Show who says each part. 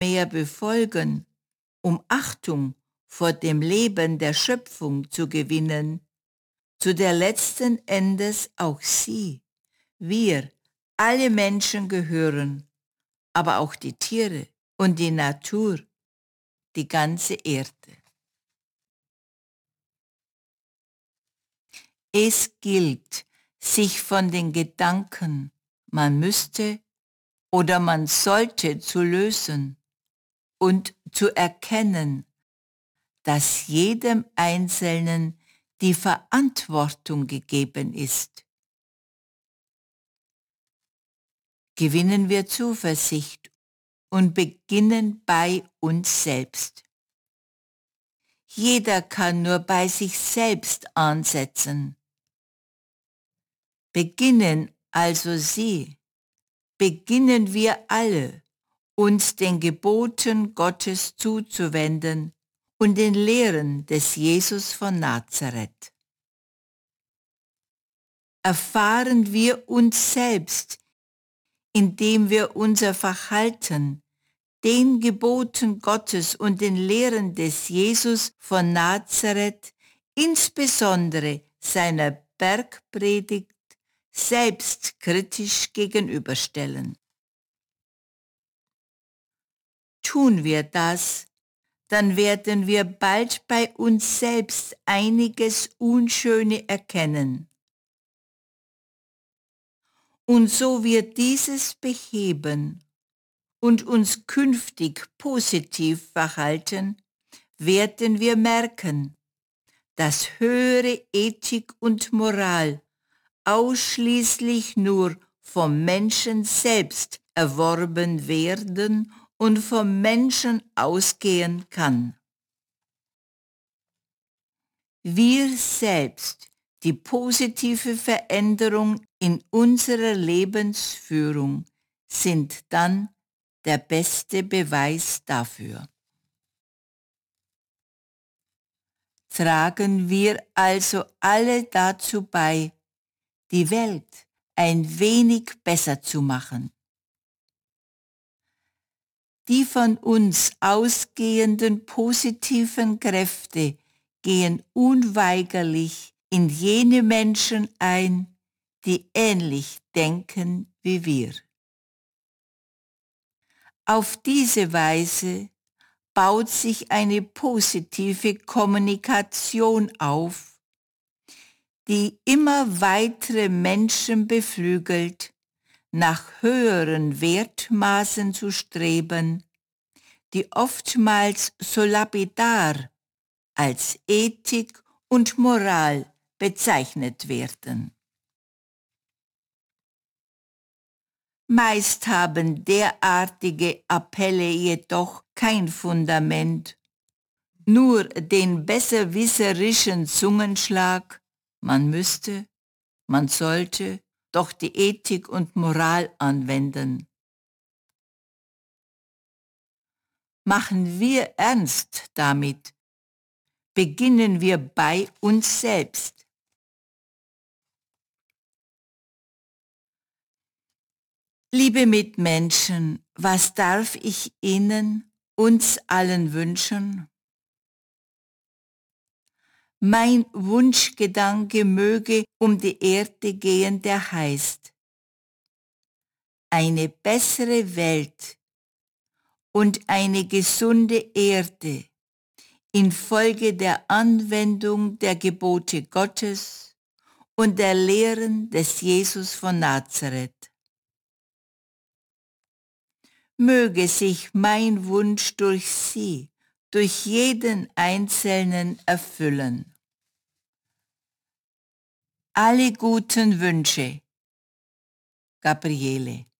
Speaker 1: mehr befolgen, um Achtung vor dem Leben der Schöpfung zu gewinnen, zu der letzten Endes auch Sie, wir, alle Menschen gehören, aber auch die Tiere und die Natur, die ganze Erde. Es gilt, sich von den Gedanken, man müsste oder man sollte zu lösen und zu erkennen, dass jedem Einzelnen die Verantwortung gegeben ist. Gewinnen wir Zuversicht und beginnen bei uns selbst. Jeder kann nur bei sich selbst ansetzen. Beginnen also Sie, beginnen wir alle, uns den Geboten Gottes zuzuwenden und den Lehren des Jesus von Nazareth. Erfahren wir uns selbst, indem wir unser Verhalten den Geboten Gottes und den Lehren des Jesus von Nazareth, insbesondere seiner Bergpredigt, selbstkritisch gegenüberstellen. Tun wir das, dann werden wir bald bei uns selbst einiges Unschöne erkennen. Und so wir dieses beheben und uns künftig positiv verhalten, werden wir merken, dass höhere Ethik und Moral ausschließlich nur vom Menschen selbst erworben werden und vom Menschen ausgehen kann. Wir selbst die positive Veränderung in unserer Lebensführung sind dann der beste Beweis dafür. Tragen wir also alle dazu bei, die Welt ein wenig besser zu machen. Die von uns ausgehenden positiven Kräfte gehen unweigerlich in jene Menschen ein, die ähnlich denken wie wir. Auf diese Weise baut sich eine positive Kommunikation auf, die immer weitere Menschen beflügelt, nach höheren Wertmaßen zu streben, die oftmals so lapidar als Ethik und Moral bezeichnet werden. Meist haben derartige Appelle jedoch kein Fundament, nur den besserwisserischen Zungenschlag, man müsste, man sollte doch die Ethik und Moral anwenden. Machen wir ernst damit, beginnen wir bei uns selbst. Liebe Mitmenschen, was darf ich Ihnen, uns allen wünschen? Mein Wunschgedanke möge um die Erde gehen, der heißt: eine bessere Welt und eine gesunde Erde infolge der Anwendung der Gebote Gottes und der Lehren des Jesus von Nazareth. Möge sich mein Wunsch durch Sie, durch jeden Einzelnen erfüllen. Alle guten Wünsche, Gabriele.